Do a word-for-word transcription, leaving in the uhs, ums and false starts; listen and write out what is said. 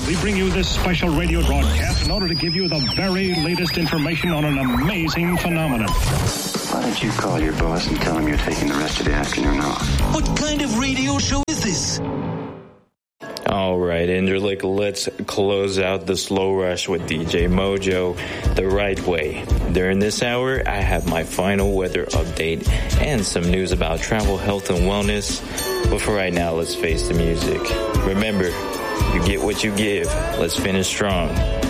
We bring you this special radio broadcast in order to give you the very latest information on an amazing phenomenon. Why don't you call your boss and tell him you're taking the rest of the afternoon off? What kind of radio show is this? All right, Interlick, let's close out the slow rush with D J Mojo the right way. During this hour, I have my final weather update and some news about travel, health, and wellness. But for right now, let's face the music. Remember, you get what you give. Let's finish strong.